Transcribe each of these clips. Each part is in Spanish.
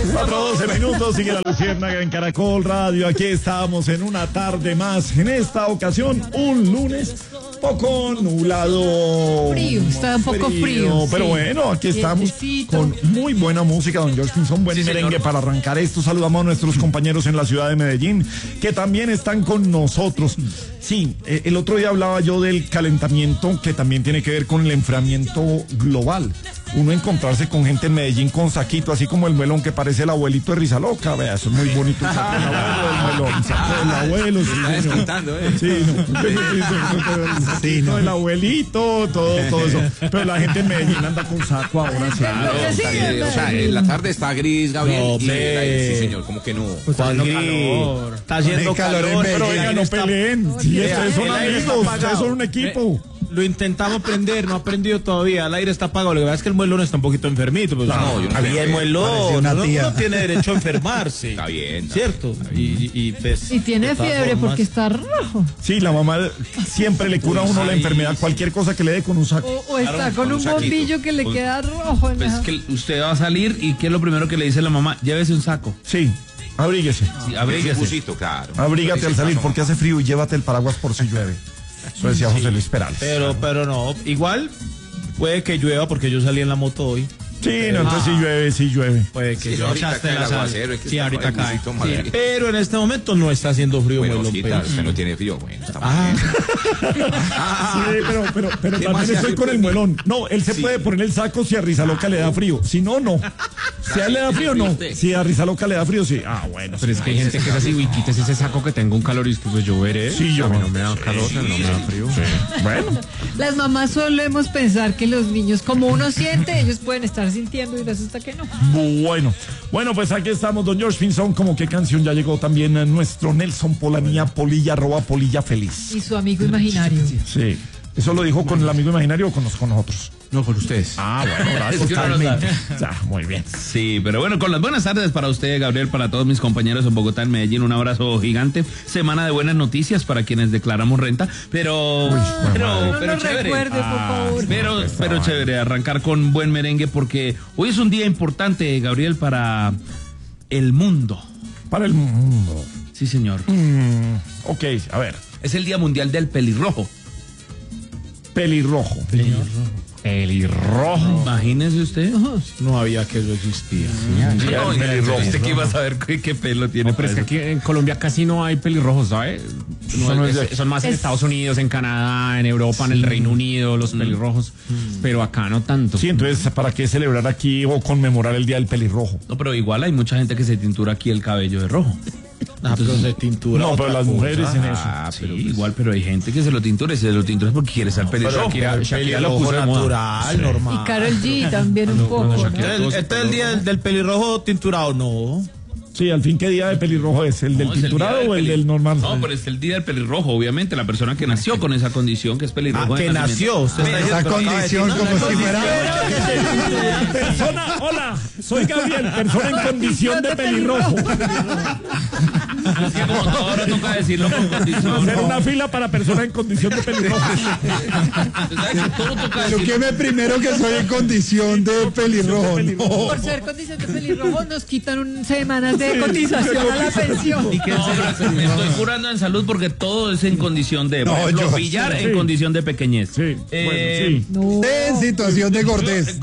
4:12 minutos, sigue la Luciérnaga en Caracol Radio. Aquí estamos en una tarde más. En esta ocasión, un lunes poco nublado. Frío, está un poco frío. Pero sí. bueno, aquí estamos con muy buena música, don George Pinzón, buen merengue para arrancar esto. Saludamos a nuestros compañeros en la ciudad de Medellín, que también están con nosotros. Sí, el otro día hablaba yo del calentamiento, que también tiene que ver con el enfriamiento global. Uno encontrarse con gente en Medellín con saquito, así como el melón que parece el abuelito de Rizaloca, vea, eso es muy bonito. El saco del abuelo, el melón, saco del abuelo. Sí, no, el abuelito, todo eso. Pero la gente en Medellín anda con saco ahora. Claro, o sea, la tarde está gris, Gabriel. Sí, señor, como que no. Está calor. Está haciendo calor. Pero oiga, no peleen. Sí, ustedes son amigos, ustedes son un equipo. Lo intentamos prender, no ha prendido todavía. El aire está apagado. Lo que pasa es que el muelón está un poquito enfermito. Pues, no, yo no había el muelón. Uno tiene derecho a enfermarse. Está bien. ¿Cierto? Y tiene fiebre porque está rojo. Sí, la mamá siempre le cura a uno la enfermedad. Cualquier cosa que le dé con un saco. O está con un bombillo que le queda rojo. Pues que usted va a salir y ¿qué es lo primero que le dice la mamá? Llévese un saco. Sí. Abríguese. Sí, abríguese. Busito, claro. Abrígate al salir porque hace frío y llévate el paraguas por si llueve. Eso decía José Luis Perales. Pero no, igual puede que llueva porque yo salí en la moto hoy. Sí, no, entonces sí llueve. Puede que yo ahorita cae el aguacero. Sí, ahorita cae. Sí, pero en este momento no está haciendo frío. Bueno, sí, claro, usted no tiene frío, bueno, está bien. Sí, pero también estoy con el muelón. No, él se puede poner el saco si a Rizaloca le da frío. Si no, no. Si a él le da frío, no. Si a Rizaloca le da frío, sí. Ah, bueno. Pero es que hay gente que es así, uy, quítese ese saco que tengo un calor y pues yo veré. Sí, yo. A mí no me da calor, no me da frío. Sí. Bueno. Las mamás solemos pensar que los niños, como uno siente, ellos pueden estar sintiendo y resulta que no. Bueno, pues aquí estamos, don George Pinzón. Como qué canción ya llegó también a nuestro Nelson Polanía, Polilla, @Polilla Feliz. Y su amigo imaginario. Sí. ¿Eso lo dijo con el amigo imaginario o con nosotros? No, con ustedes. Ah, bueno, gracias. Totalmente. Muy bien. Sí, pero bueno, con las buenas tardes para usted, Gabriel, para todos mis compañeros en Bogotá, en Medellín, un abrazo gigante. Semana de buenas noticias para quienes declaramos renta, pero chévere. Recuerde, por favor. Pero chévere, arrancar con buen merengue porque hoy es un día importante, Gabriel, para el mundo. Para el mundo. Sí, señor. Ok, a ver. Es el Día Mundial del Pelirrojo. Pelirrojo. Imagínese usted. No había que eso existía. No, pelirrojo. ¿Usted qué iba a saber qué pelo tiene? No, pero es que aquí en Colombia casi no hay pelirrojos, ¿sabes? Son más en Estados Unidos, en Canadá, en Europa, en el Reino Unido, los pelirrojos. Pero acá no tanto. Sí, entonces, ¿para qué celebrar aquí o conmemorar el Día del Pelirrojo? No, pero igual hay mucha gente que se tintura aquí el cabello de rojo. Entonces de tintura. No, pero las mujeres en eso. Pero sí, igual, pero hay gente que se lo tintura y se lo tintura porque quiere ser pelirrojo. Shakira lo puso natural, normal. Y Karol G también un poco. ¿no? Este es el día del pelirrojo tinturado, no. Sí, al fin, ¿qué día de pelirrojo es? ¿El del tinturado o el del normal? No, pero es el día del pelirrojo, obviamente, la persona que nació con esa condición que es pelirrojo. Que nació, usted está esa condición como si fuera... Persona, hola, soy Gabriel, persona en condición de pelirrojo. Es que como ahora toca decirlo con condición. Hacer una fila para persona en condición de pelirrojo. Eduqueme primero que soy en condición de pelirrojo. Por ser condición de pelirrojo nos quitan semanas de cotización a la pensión. Y que me estoy curando en salud porque todo es en condición de billar en condición de pequeñez. Sí, sí. En situación de gordez.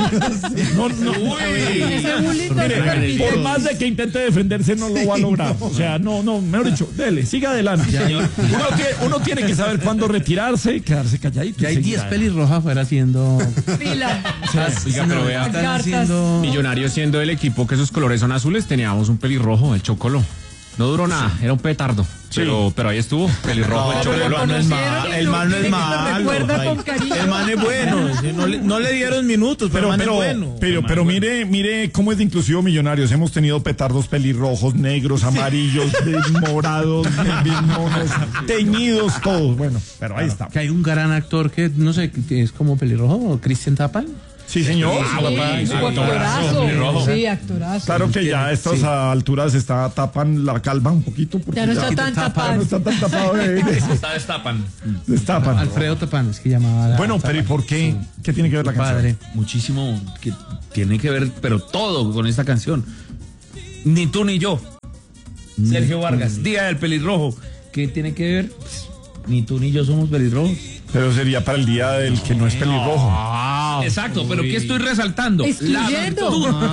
Mire, por más de que intente defenderse no lo va a lograr. O sea, no, mejor dicho, dele, siga adelante. Uno tiene que saber cuándo retirarse, quedarse calladito. Y hay 10 pelirrojas afuera haciendo Fila. Oiga, pero vea, Millonarios siendo el equipo que sus colores son azules, teníamos un pelirrojo, el Chocolo. No duró nada, era un petardo. Pero ahí estuvo, pelirrojo, el Chocolo. El man no es malo. El man es bueno. No le dieron minutos, pero el man es bueno. Pero mire cómo es de inclusivo Millonarios. Hemos tenido petardos pelirrojos, negros, amarillos, morados, monos, teñidos, todos. Bueno, pero ahí está. Que hay un gran actor que, no sé, que es como pelirrojo, Cristian Tapal. Sí, señor. Actorazo. Sí, actorazo. Claro que ya a estas alturas tapan la calva un poquito. Ya no está tan tapado. No está tan tapado. Está destapan. Alfredo Tapan, es que llamaba. Bueno, pero ¿y por qué? ¿Qué tiene que ver la canción? Muchísimo que tiene que ver, pero todo con esta canción. Ni tú ni yo. Sergio Vargas, Día del Pelirrojo. ¿Qué tiene que ver? Pues, ni tú ni yo somos pelirrojos. Pero sería para el día del que no es pelirrojo. Exacto, pero ¿qué estoy resaltando? Excluyendo,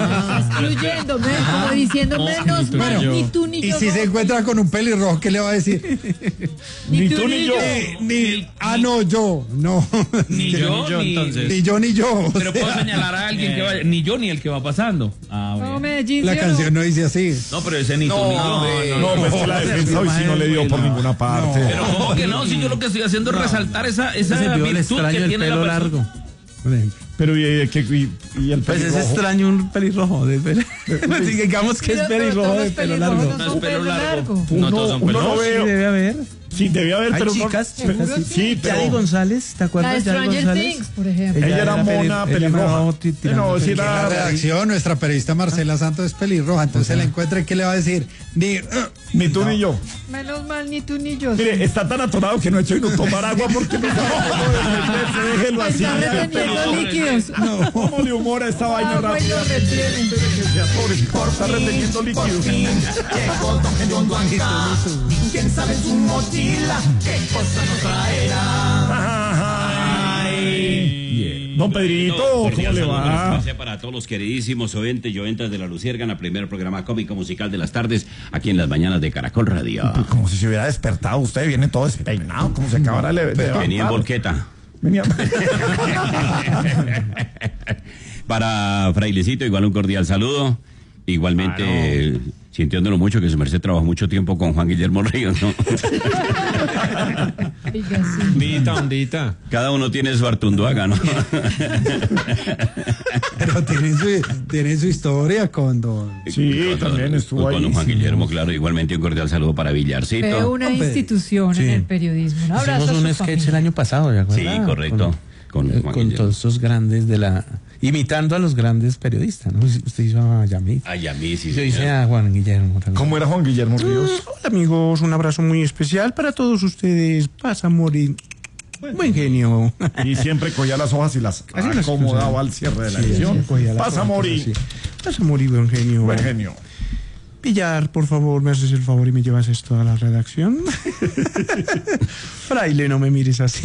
como diciendo menos mal, ni tú ni yo. Y si se encuentra con un pelirrojo, ¿qué le va a decir? Ni tú ni yo. No, yo. No. Ni yo, entonces. Ni yo, ni yo. Pero puedo señalar a alguien que vaya. Ni yo, ni el que va pasando. No, Medellín, La canción no dice así. No, pero ese ni tú ni yo. No, pues que la defensa hoy sí no le dio por ninguna parte. Pero ¿cómo que no? Si yo lo que estoy haciendo es resaltar esa virtud que tiene la persona. largo. Pero y el pelirrojo. Pues es extraño un pelirrojo. Digamos que es pelirrojo de pelo largo. No es pelo largo. No todos son pelirrojos. Sí, debe haber. Sí, debe haber, Hay pero chicas. sí, pero Yadi González, ¿te acuerdas? La de Yadi Stranger González. Things, por ejemplo. ella era mona pelirroja. No, si En la era redacción, nuestra periodista Marcela Santos es pelirroja, entonces se la encuentra y ¿qué le va a decir? ni tú ni yo. Menos mal, ni tú ni yo. Mire, está tan atorado que no ha hecho ni tomar agua porque no sabe cómo defenderse. Déjelo así. Está reteniendo líquidos. ¿Cómo le humora esta vaina rápida? Está reteniendo líquidos. ¿Quién sabe en su mochila qué cosa nos traerá? Ay. Don Pedrito, ¿cómo le va? Para todos los queridísimos oyentes y oyentas de La Luciérgana, primer programa cómico musical de las tardes, aquí en las mañanas de Caracol Radio. Como si se hubiera despertado usted, viene todo despeinado, como si acabara de Venía en volqueta. Para Frailecito, igual un cordial saludo. Igualmente, sintiéndolo mucho, que su merced trabajó mucho tiempo con Juan Guillermo Ríos, ¿no? Ondita. Cada uno tiene su Artunduaga, ¿no? Pero tiene su historia con don... Sí, también estuvo ahí. Con don Juan Guillermo, claro. Igualmente un cordial saludo para Villarcito. Fue una institución en el periodismo. Un abrazo. Hicimos un sketch el año pasado, ¿de acuerdo? Sí, correcto. Con todos estos grandes de la... Imitando a los grandes periodistas, ¿no? Usted hizo a Yamil. A Yamil, sí. Yo hice a Juan Guillermo también. ¿Cómo era Juan Guillermo Ríos? Hola, amigos. Un abrazo muy especial para todos ustedes. Pasa a morir. Buen genio. Y siempre cogía las hojas y las acomodaba al cierre de la edición. Pasa a morir. Pasa a morir, buen genio. Buen genio. Pillar, por favor, me haces el favor y me llevas esto a la redacción. Fraile, no me mires así.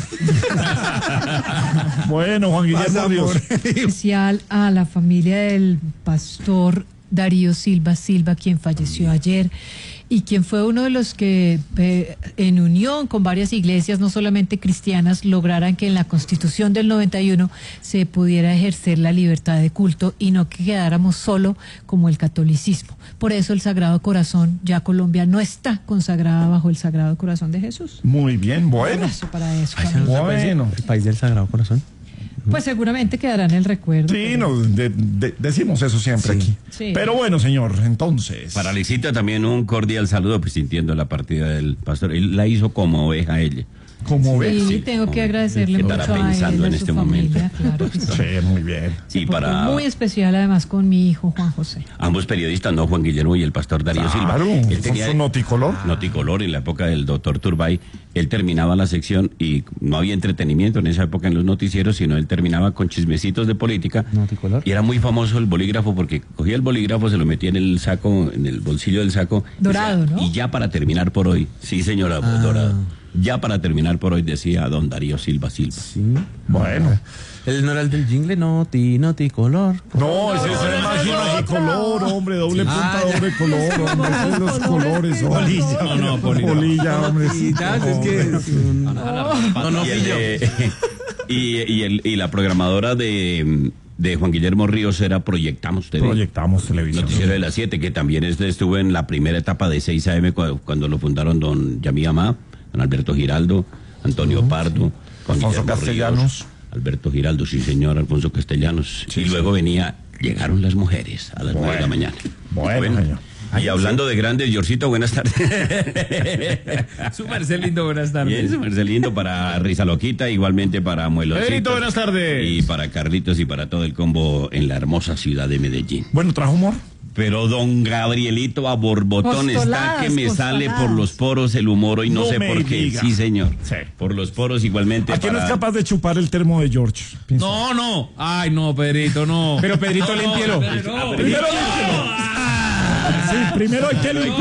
Bueno, Juan Guillermo Ríos. Especial a la familia del pastor Darío Silva, quien falleció ayer y quien fue uno de los que en unión con varias iglesias, no solamente cristianas, lograran que en la Constitución del 91 se pudiera ejercer la libertad de culto y no que quedáramos solo como el catolicismo. Por eso el Sagrado Corazón, ya Colombia no está consagrada bajo el Sagrado Corazón de Jesús. Muy bien, bueno. Un abrazo para eso. Bueno. El país del Sagrado Corazón. Pues seguramente quedará en el recuerdo. Sí, decimos eso siempre aquí. Sí. Pero bueno, señor, entonces. Para Alexita también un cordial saludo, pues sintiendo la partida del pastor. Él la hizo como oveja ella. ¿Cómo ves? Sí, tengo que agradecerle mucho a él, en a este su familia, claro que sí. Sí, muy bien. Y para muy especial además con mi hijo Juan José. Ambos periodistas, no Juan Guillermo y el pastor Darío Silva. Él tenía su noticolor. Noticolor en la época del doctor Turbay. Él terminaba la sección y no había entretenimiento en esa época en los noticieros, sino él terminaba con chismecitos de política. Noticolor. Y era muy famoso el bolígrafo porque cogía el bolígrafo, se lo metía en el saco, en el bolsillo del saco. Dorado, ¿no? Y ya para terminar por hoy, sí señora, dorado. Ya para terminar por hoy decía don Darío Silva. Sí. Bueno. ¿El no era el del jingle? Noticolor. No, ese es el magicolor, hombre, doble punta, doble color, hombre, son los colores, polilla, hombre. Y la programadora de Juan Guillermo Ríos era Proyectamos TV. Proyectamos Televisión. Noticiero de las 7, que también estuvo en la primera etapa de 6 AM cuando lo fundaron don Yamí Amá, don Alberto Giraldo, Antonio Pardo, Alfonso Castellanos. Alberto Giraldo, sí señor, Alfonso Castellanos. Sí, y luego Llegaron las mujeres a las 9 de la mañana. Bueno, señor. Y hablando de grandes, Yorcito, buenas tardes. Su Marcelindo, buenas tardes. Bien, su Marcelindo para Risa Loquita, igualmente para Muelocito. Pedrito, buenas tardes. Y para Carlitos y para todo el combo en la hermosa ciudad de Medellín. Bueno, ¿trajo humor? Pero don Gabrielito a borbotón está que me sale por los poros el humor hoy, no sé por qué. Diga. Sí, señor. Sí. Por los poros igualmente. ¿A quién es capaz de chupar el termo de George? Pienso. No. Ay, no, Pedrito, no. Pero Pedrito, límpielo. Primero límpielo. Sí, primero hay que